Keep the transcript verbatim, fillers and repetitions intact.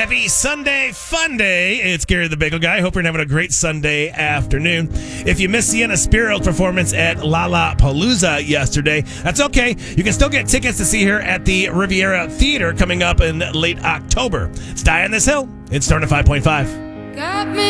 Happy Sunday fun day. It's Gary the Bagel Guy. Hope you're having a great Sunday afternoon. If you missed Sienna Spiro's performance at Lollapalooza yesterday, that's okay. You can still get tickets to see her at the Riviera Theater coming up in late October. It's Die on This Hill. It's starting at five point five. Got me